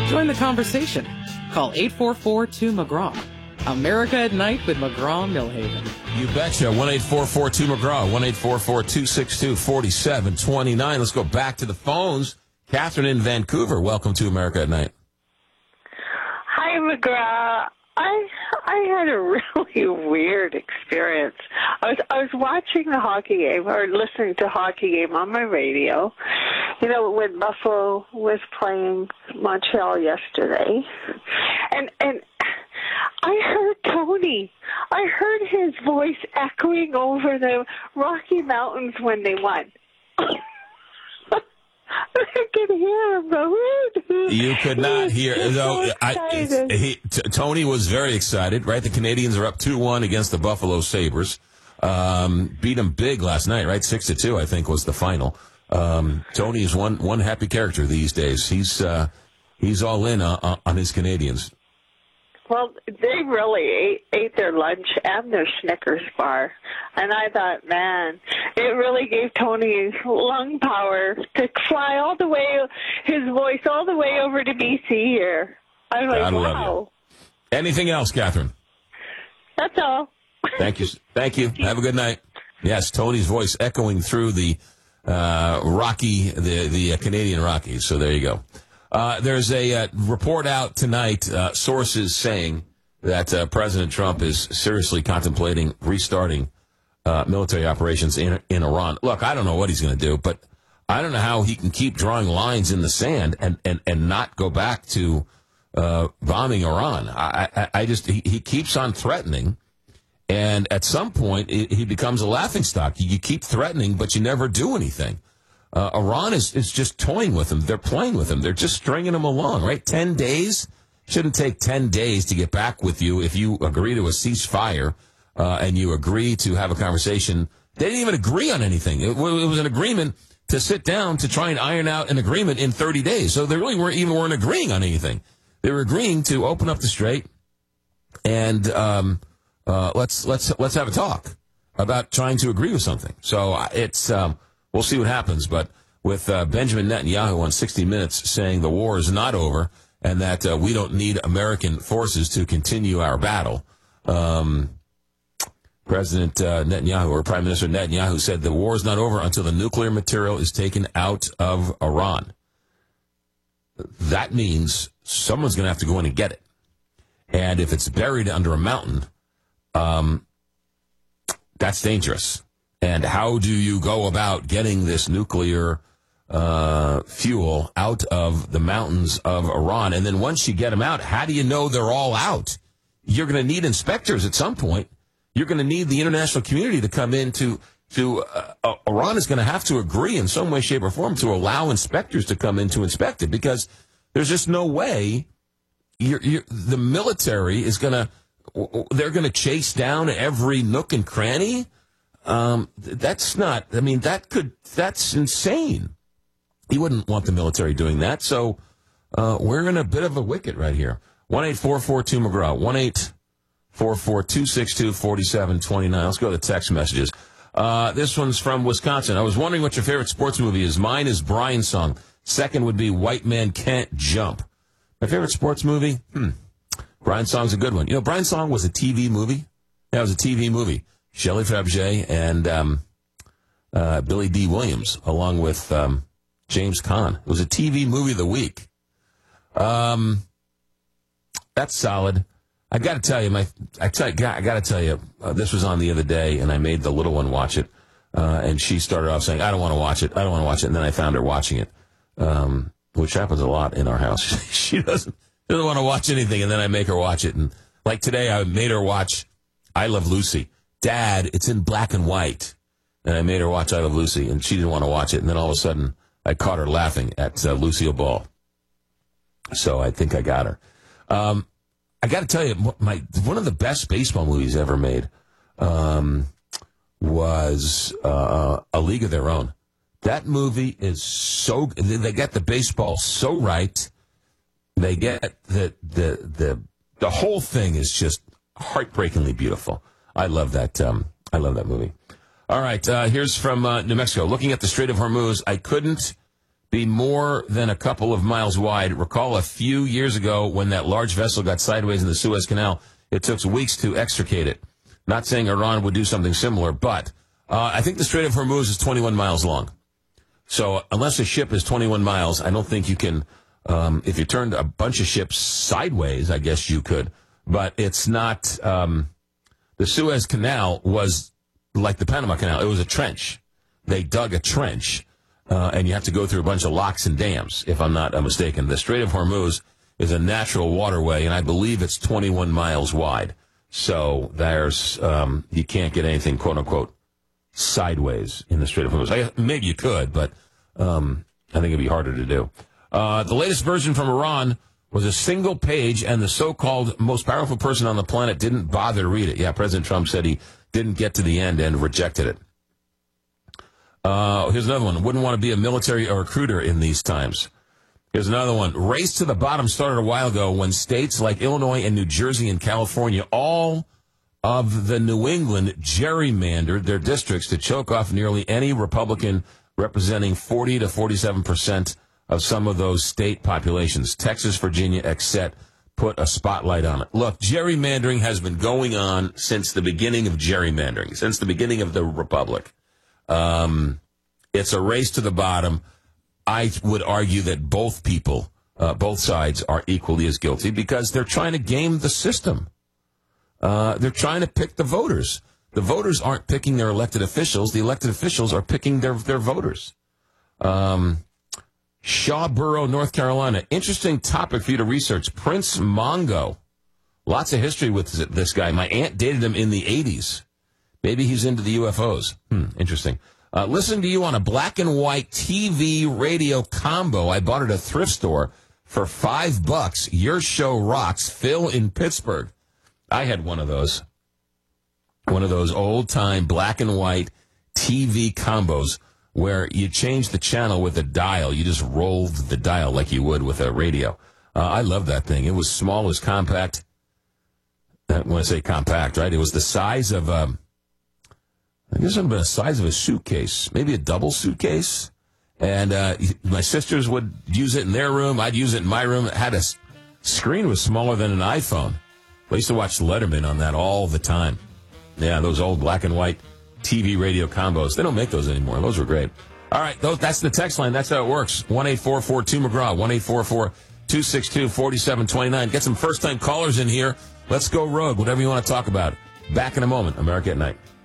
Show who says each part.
Speaker 1: Join the conversation. Call 844-2-McGraw. America at Night with McGraw-Millhaven.
Speaker 2: You betcha. 1-844-2-McGraw. 1-844-262-4729. Let's go back to the phones. Catherine in Vancouver. Welcome to America at Night.
Speaker 3: Hi, McGraw. I had a really weird experience. I was watching the hockey game or listening to hockey game on my radio. You know, when Buffalo was playing Montreal yesterday, and I heard Tony. I heard his voice echoing over the Rocky Mountains when they won. I could hear him go.
Speaker 2: You could not hear. Tony was very excited, right? The Canadians are up 2-1 against the Buffalo Sabres. Beat them big last night, right? 6-2, I think, was the final. Tony is one happy character these days. He's all in on his Canadians.
Speaker 3: Well, they really ate their lunch and their Snickers bar. And I thought, man, it really gave Tony lung power to fly all the way, his voice all the way over to BC here. I was like, wow.
Speaker 2: Anything else, Catherine?
Speaker 3: That's all.
Speaker 2: Thank you. Thank you. Have a good night. Yes, Tony's voice echoing through the the Canadian Rockies. So there you go. There's a report out tonight, sources saying that President Trump is seriously contemplating restarting military operations in Iran. Look, I don't know what he's going to do, but I don't know how he can keep drawing lines in the sand and not go back to bombing Iran. He keeps on threatening, and at some point he becomes a laughingstock. You keep threatening, but you never do anything. Iran is just toying with him. They're playing with him. They're just stringing him along, right? 10 days? Shouldn't take 10 days to get back with you if you agree to a ceasefire and you agree to have a conversation. They didn't even agree on anything. It was an agreement to sit down to try and iron out an agreement in 30 days. So they really weren't agreeing on anything. They were agreeing to open up the strait and let's have a talk about trying to agree with something. So it's we'll see what happens. But with Benjamin Netanyahu on 60 Minutes saying the war is not over and that we don't need American forces to continue our battle, President Netanyahu, or Prime Minister Netanyahu, said the war is not over until the nuclear material is taken out of Iran. That means someone's going to have to go in and get it. And if it's buried under a mountain, that's dangerous. And how do you go about getting this nuclear fuel out of the mountains of Iran? And then once you get them out, how do you know they're all out? You're going to need inspectors at some point. You're going to need the international community to come in to Iran is going to have to agree in some way, shape, or form to allow inspectors to come in to inspect it, because there's just no way the military is they're going to chase down every nook and cranny. That's insane. He wouldn't want the military doing that. So, we're in a bit of a wicket right here. 1-844-2-McGraw. 1-844-262-4729. Let's go to the text messages. This one's from Wisconsin. I was wondering what your favorite sports movie is. Mine is Brian Song. Second would be White Man Can't Jump. My favorite sports movie? Brian Song's a good one. You know, Brian Song was a TV movie. Yeah, it was a TV movie. Shelley Fabergé and Billy D. Williams, along with James Caan. It was a TV movie of the week. That's solid. I got to tell you, this was on the other day, and I made the little one watch it, and she started off saying, I don't want to watch it, and then I found her watching it, which happens a lot in our house. She doesn't want to watch anything, and then I make her watch it, and like today, I made her watch I Love Lucy. Dad, it's in black and white, and I made her watch I Love Lucy, and she didn't want to watch it, and then all of a sudden, I caught her laughing at Lucille Ball. So I think I got her. I got to tell you, one of the best baseball movies ever made was A League of Their Own. That movie is so. They get the baseball so right. They get the whole thing is just heartbreakingly beautiful. I love that. I love that movie. All right, here's from New Mexico. Looking at the Strait of Hormuz, I couldn't be more than a couple of miles wide. Recall a few years ago when that large vessel got sideways in the Suez Canal, it took weeks to extricate it. Not saying Iran would do something similar, but I think the Strait of Hormuz is 21 miles long. So unless a ship is 21 miles, I don't think you can, if you turned a bunch of ships sideways, I guess you could. But it's not, the Suez Canal was like the Panama Canal. It was a trench. They dug a trench, and you have to go through a bunch of locks and dams, if I'm not mistaken. The Strait of Hormuz is a natural waterway, and I believe it's 21 miles wide. So there's, you can't get anything, quote unquote, sideways in the Strait of Hormuz. Maybe you could, but I think it'd be harder to do. The latest version from Iran was a single page, and the so-called most powerful person on the planet didn't bother to read it. Yeah, President Trump said he didn't get to the end and rejected it. Here's another one. Wouldn't want to be a military or recruiter in these times. Here's another one. Race to the bottom started a while ago when states like Illinois and New Jersey and California, all of the New England, gerrymandered their districts to choke off nearly any Republican representing 40 to 47% of some of those state populations. Texas, Virginia, etc. put a spotlight on it. Look, gerrymandering has been going on since the beginning of gerrymandering, since the beginning of the Republic. It's a race to the bottom. I would argue that both people, both sides, are equally as guilty because they're trying to game the system. They're trying to pick the voters. The voters aren't picking their elected officials. The elected officials are picking their voters. Shawboro, North Carolina. Interesting topic for you to research. Prince Mongo. Lots of history with this guy. My aunt dated him in the 80s. Maybe he's into the UFOs. Interesting. Listen to you on a black and white TV radio combo. I bought it at a thrift store for $5. Your show rocks. Phil in Pittsburgh. I had one of those old-time black and white TV combos where you change the channel with a dial. You just rolled the dial like you would with a radio. I love that thing. It was small, it was compact. When I say compact, right, it was the size of, I guess it would have been the size of a suitcase, maybe a double suitcase. And my sisters would use it in their room. I'd use it in my room. It had a screen was smaller than an iPhone. I used to watch Letterman on that all the time. Yeah, those old black and white TV radio combos. They don't make those anymore. Those were great. All right, that's the text line. That's how it works. 1-844-2-McGraw, 1-844-262-4729. Get some first-time callers in here. Let's go rogue, whatever you want to talk about. Back in a moment. America at Night.